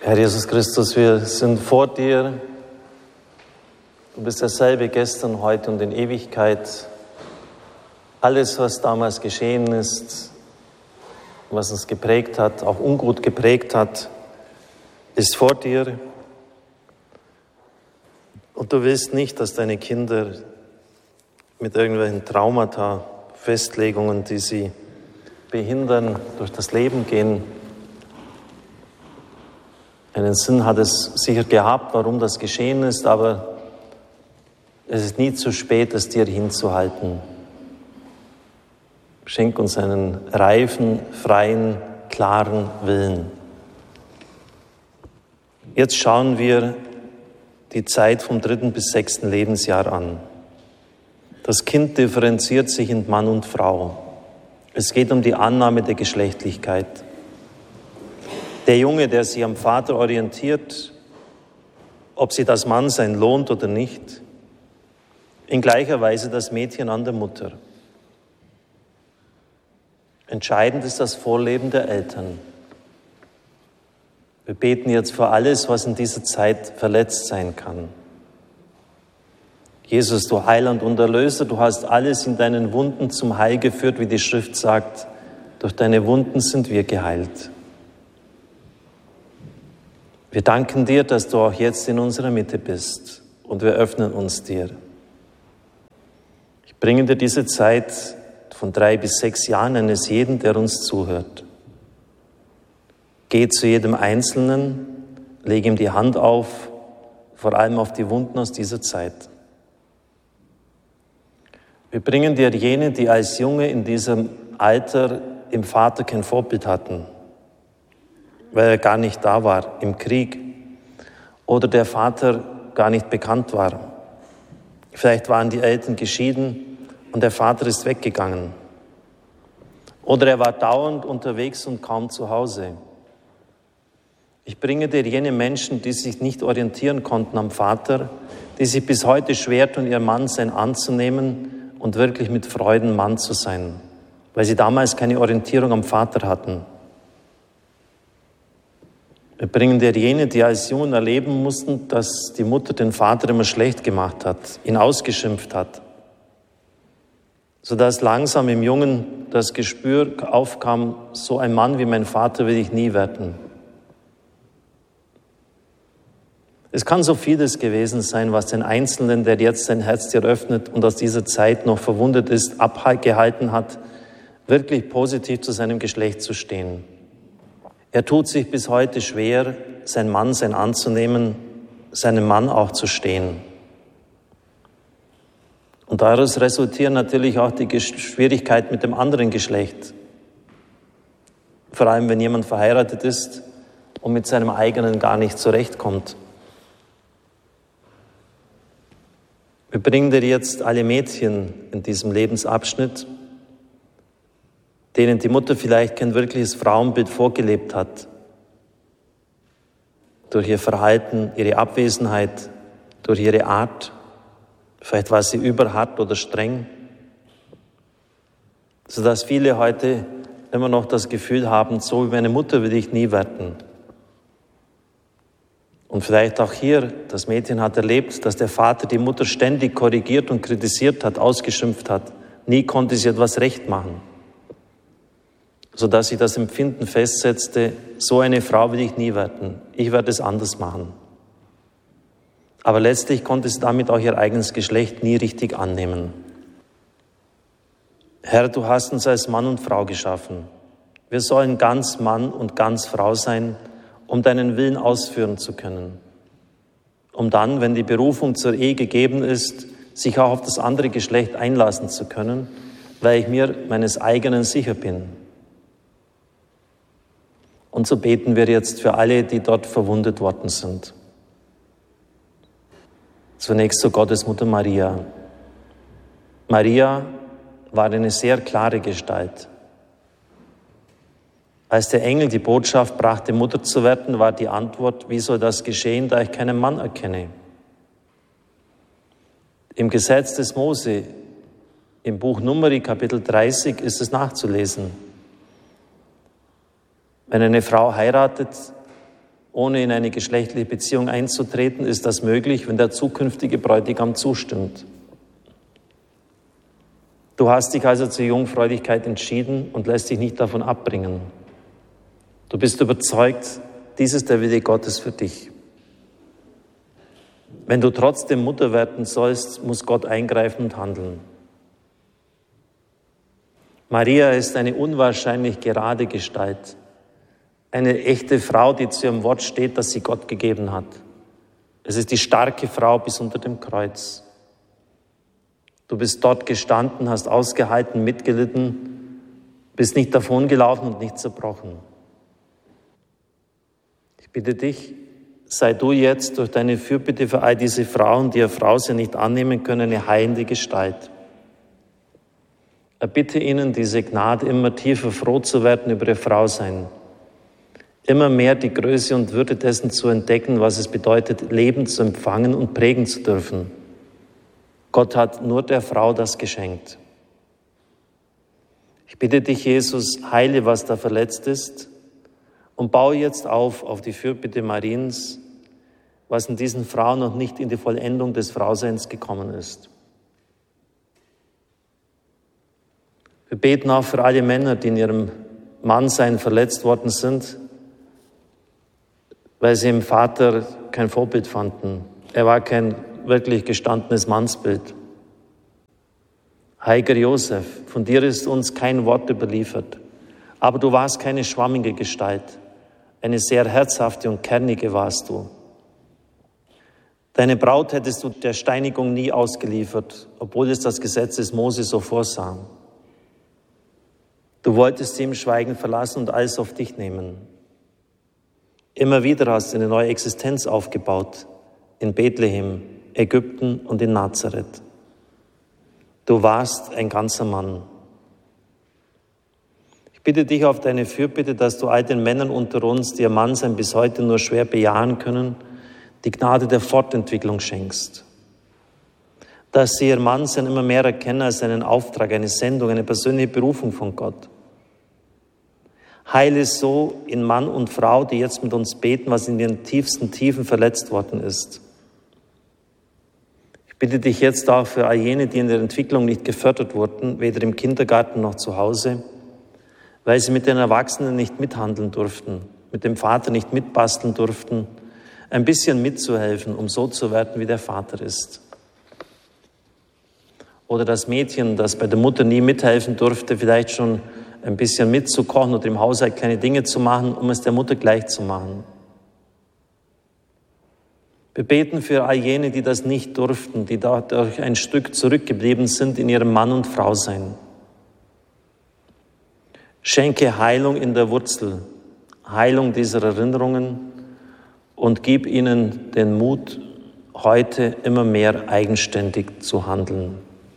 Herr Jesus Christus, wir sind vor dir. Du bist derselbe gestern, heute und in Ewigkeit. Alles, was damals geschehen ist, was uns geprägt hat, auch ungut geprägt hat, ist vor dir. Und du willst nicht, dass deine Kinder mit irgendwelchen Traumata, Festlegungen, die sie behindern, durch das Leben gehen. Einen Sinn hat es sicher gehabt, warum das geschehen ist, aber es ist nie zu spät, es dir hinzuhalten. Schenk uns einen reifen, freien, klaren Willen. Jetzt schauen wir die Zeit vom 3. bis 6. Lebensjahr an. Das Kind differenziert sich in Mann und Frau. Es geht um die Annahme der Geschlechtlichkeit. Der Junge, der sich am Vater orientiert, ob sie das Mannsein lohnt oder nicht, in gleicher Weise das Mädchen an der Mutter. Entscheidend ist das Vorleben der Eltern. Wir beten jetzt für alles, was in dieser Zeit verletzt sein kann. Jesus, du Heiland und Erlöser, du hast alles in deinen Wunden zum Heil geführt, wie die Schrift sagt. Durch deine Wunden sind wir geheilt. Wir danken dir, dass du auch jetzt in unserer Mitte bist und wir öffnen uns dir. Ich bringe dir diese Zeit von 3 bis 6 Jahren eines jeden, der uns zuhört. Geh zu jedem Einzelnen, leg ihm die Hand auf, vor allem auf die Wunden aus dieser Zeit. Wir bringen dir jene, die als Junge in diesem Alter im Vater kein Vorbild hatten, weil er gar nicht da war im Krieg oder der Vater gar nicht bekannt war. Vielleicht waren die Eltern geschieden und der Vater ist weggegangen. Oder er war dauernd unterwegs und kaum zu Hause. Ich bringe dir jene Menschen, die sich nicht orientieren konnten am Vater, die sich bis heute schwer tun, ihr Mannsein anzunehmen und wirklich mit Freuden Mann zu sein, weil sie damals keine Orientierung am Vater hatten. Wir bringen dir jene, die als Jungen erleben mussten, dass die Mutter den Vater immer schlecht gemacht hat, ihn ausgeschimpft hat, sodass langsam im Jungen das Gespür aufkam, so ein Mann wie mein Vater will ich nie werden. Es kann so vieles gewesen sein, was den Einzelnen, der jetzt sein Herz dir öffnet und aus dieser Zeit noch verwundet ist, abgehalten hat, wirklich positiv zu seinem Geschlecht zu stehen. Er tut sich bis heute schwer, sein Mannsein anzunehmen, seinem Mann auch zu stehen. Und daraus resultieren natürlich auch die Schwierigkeiten mit dem anderen Geschlecht. Vor allem, wenn jemand verheiratet ist und mit seinem eigenen gar nicht zurechtkommt. Wir bringen dir jetzt alle Mädchen in diesem Lebensabschnitt, denen die Mutter vielleicht kein wirkliches Frauenbild vorgelebt hat. Durch ihr Verhalten, ihre Abwesenheit, durch ihre Art. Vielleicht war sie überhart oder streng. Sodass viele heute immer noch das Gefühl haben, so wie meine Mutter will ich nie werden. Und vielleicht auch hier, das Mädchen hat erlebt, dass der Vater die Mutter ständig korrigiert und kritisiert hat, ausgeschimpft hat. Nie konnte sie etwas recht machen. Sodass sie das Empfinden festsetzte, so eine Frau will ich nie werden. Ich werde es anders machen. Aber letztlich konnte sie damit auch ihr eigenes Geschlecht nie richtig annehmen. Herr, du hast uns als Mann und Frau geschaffen. Wir sollen ganz Mann und ganz Frau sein, um deinen Willen ausführen zu können. Um dann, wenn die Berufung zur Ehe gegeben ist, sich auch auf das andere Geschlecht einlassen zu können, weil ich mir meines eigenen sicher bin. Und so beten wir jetzt für alle, die dort verwundet worden sind. Zunächst zur Gottesmutter Maria. Maria war eine sehr klare Gestalt. Als der Engel die Botschaft brachte, Mutter zu werden, war die Antwort, wie soll das geschehen, da ich keinen Mann erkenne? Im Gesetz des Mose, im Buch Numeri, Kapitel 30, ist es nachzulesen. Wenn eine Frau heiratet, Ohne in eine geschlechtliche Beziehung einzutreten, ist das möglich, wenn der zukünftige Bräutigam zustimmt. Du hast dich also zur Jungfräulichkeit entschieden und lässt dich nicht davon abbringen. Du bist überzeugt, dies ist der Wille Gottes für dich. Wenn du trotzdem Mutter werden sollst, muss Gott eingreifen und handeln. Maria ist eine unwahrscheinlich gerade Gestalt. Eine echte Frau, die zu ihrem Wort steht, das sie Gott gegeben hat. Es ist die starke Frau bis unter dem Kreuz. Du bist dort gestanden, hast ausgehalten, mitgelitten, bist nicht davongelaufen und nicht zerbrochen. Ich bitte dich, sei du jetzt durch deine Fürbitte für all diese Frauen, die ihr Frausein nicht annehmen können, eine heilende Gestalt. Erbitte ihnen diese Gnade, immer tiefer froh zu werden über ihr Frausein. Immer mehr die Größe und Würde dessen zu entdecken, was es bedeutet, Leben zu empfangen und prägen zu dürfen. Gott hat nur der Frau das geschenkt. Ich bitte dich, Jesus, heile, was da verletzt ist und baue jetzt auf die Fürbitte Mariens, was in diesen Frauen noch nicht in die Vollendung des Frauseins gekommen ist. Wir beten auch für alle Männer, die in ihrem Mannsein verletzt worden sind, weil sie im Vater kein Vorbild fanden. Er war kein wirklich gestandenes Mannsbild. Heiliger Josef, von dir ist uns kein Wort überliefert, aber du warst keine schwammige Gestalt, eine sehr herzhafte und kernige warst du. Deine Braut hättest du der Steinigung nie ausgeliefert, obwohl es das Gesetz des Mose so vorsah. Du wolltest sie im Schweigen verlassen und alles auf dich nehmen. Immer wieder hast du eine neue Existenz aufgebaut, in Bethlehem, Ägypten und in Nazareth. Du warst ein ganzer Mann. Ich bitte dich auf deine Fürbitte, dass du all den Männern unter uns, die ihr Mannsein bis heute nur schwer bejahen können, die Gnade der Fortentwicklung schenkst. Dass sie ihr Mannsein immer mehr erkennen als einen Auftrag, eine Sendung, eine persönliche Berufung von Gott. Heile so in Mann und Frau, die jetzt mit uns beten, was in ihren tiefsten Tiefen verletzt worden ist. Ich bitte dich jetzt auch für all jene, die in der Entwicklung nicht gefördert wurden, weder im Kindergarten noch zu Hause, weil sie mit den Erwachsenen nicht mithandeln durften, mit dem Vater nicht mitbasteln durften, ein bisschen mitzuhelfen, um so zu werden, wie der Vater ist. Oder das Mädchen, das bei der Mutter nie mithelfen durfte, vielleicht schon ein bisschen mitzukochen oder im Haushalt kleine Dinge zu machen, um es der Mutter gleich zu machen. Wir beten für all jene, die das nicht durften, die dadurch ein Stück zurückgeblieben sind in ihrem Mann- und Frausein. Schenke Heilung in der Wurzel, Heilung dieser Erinnerungen und gib ihnen den Mut, heute immer mehr eigenständig zu handeln,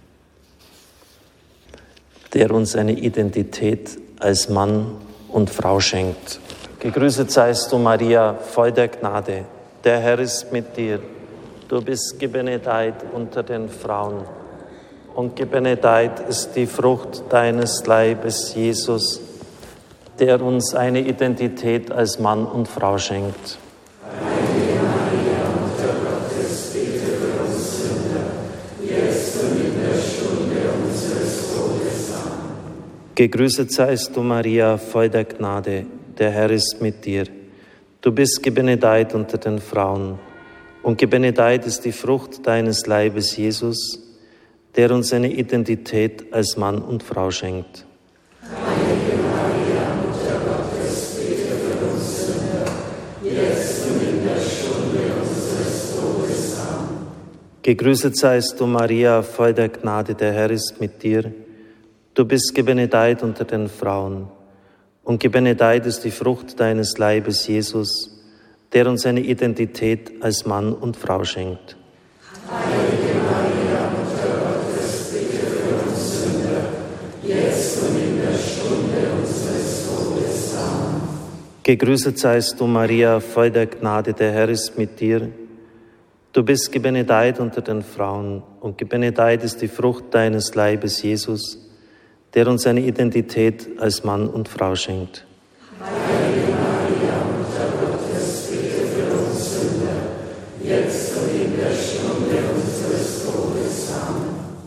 der uns eine Identität als Mann und Frau schenkt. Gegrüßet seist du, Maria, voll der Gnade. Der Herr ist mit dir. Du bist gebenedeit unter den Frauen. Und gebenedeit ist die Frucht deines Leibes, Jesus, der uns eine Identität als Mann und Frau schenkt. Heilige Maria, Mutter Gottes, bitte für uns Sünder, jetzt und in der Stunde unseres Todes. Amen. Gegrüßet seist du, Maria, voll der Gnade. Der Herr ist mit dir. Du bist gebenedeit unter den Frauen. Und gebenedeit ist die Frucht deines Leibes, Jesus, der uns eine Identität als Mann und Frau schenkt. Heilige Maria, Mutter Gottes, bitte für uns Sünder, jetzt und in der Stunde unseres Todes. Amen. Gegrüßet seist du, Maria, voll der Gnade, der Herr ist mit dir. Du bist gebenedeit unter den Frauen. Und gebenedeit ist die Frucht deines Leibes, Jesus, der uns eine Identität als Mann und Frau schenkt. Heilige Maria, Mutter Gottes, bitte für uns Sünder, jetzt und in der Stunde unseres Todes. Amen. Gegrüßet seist du, Maria, voll der Gnade, der Herr ist mit dir. Du bist gebenedeit unter den Frauen, und gebenedeit ist die Frucht deines Leibes, Jesus, der uns eine Identität als Mann und Frau schenkt. Heilige Maria, Mutter Gottes, bitte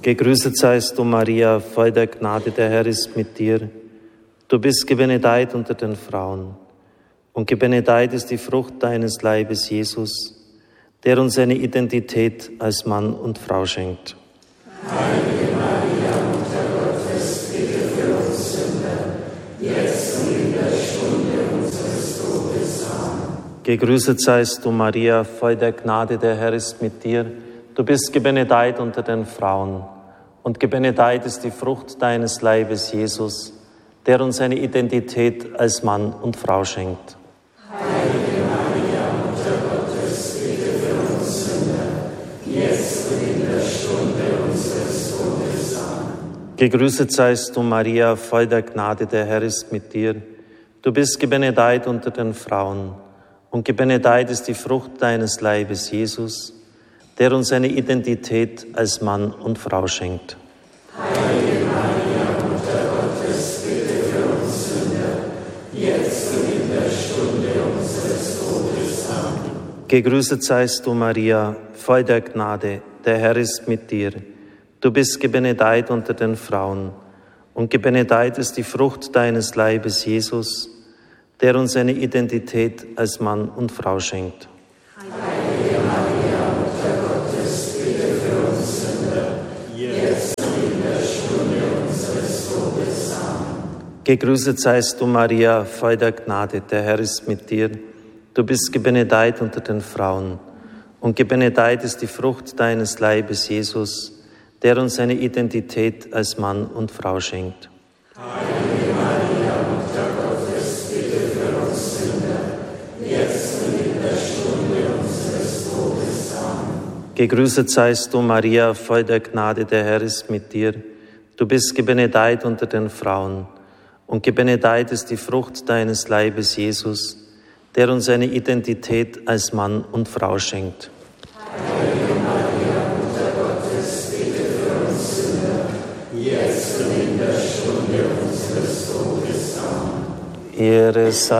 Gegrüßet seist du, Maria, voll der Gnade, der Herr ist mit dir. Du bist gebenedeit unter den Frauen. Und gebenedeit ist die Frucht deines Leibes, Jesus, der uns eine Identität als Mann und Frau schenkt. Heilige Maria, Mutter Gottes, bitte für uns Sünder, jetzt und in der Stunde unseres Todes. Amen. Gegrüßet seist du, Maria, voll der Gnade, der Herr ist mit dir. Du bist gebenedeit unter den Frauen. Und gebenedeit ist die Frucht deines Leibes, Jesus, der uns eine Identität als Mann und Frau schenkt. Heilige Maria, Mutter Gottes, bitte für uns Sünder, jetzt und in der Stunde unseres Todes. Amen. Gegrüßet seist du, Maria, voll der Gnade, der Herr ist mit dir. Du bist gebenedeit unter den Frauen. Und gebenedeit ist die Frucht deines Leibes, Jesus, der uns eine Identität als Mann und Frau schenkt. Heilige Maria, Mutter Gottes, bitte für uns Sünder, jetzt und in der Stunde unseres Todes. Amen. Gegrüßet seist du, Maria, voll der Gnade, der Herr ist mit dir. Du bist gebenedeit unter den Frauen. Und gebenedeit ist die Frucht deines Leibes, Jesus, der uns eine Identität als Mann und Frau schenkt. Heilige Maria, Mutter Gottes, bitte für uns Sünder, jetzt und in der Stunde unseres Todes. Amen. Gegrüßet seist du, Maria, voll der Gnade, der Herr ist mit dir. Du bist gebenedeit unter den Frauen. Und gebenedeit ist die Frucht deines Leibes, Jesus, der uns eine Identität als Mann und Frau schenkt. Heilige Maria, Mutter Gottes, bitte für uns Sünder, jetzt und in der Stunde unseres Todes. Amen. Gegrüßet seist du, Maria, voll der Gnade, der Herr ist mit dir. Du bist gebenedeit unter den Frauen. Und gebenedeit ist die Frucht deines Leibes, Jesus, der uns eine Identität als Mann und Frau schenkt. Heilige Maria, Mutter Gottes, bitte für uns Sünder, jetzt und in der Stunde unseres Todes. Amen. Ehre sei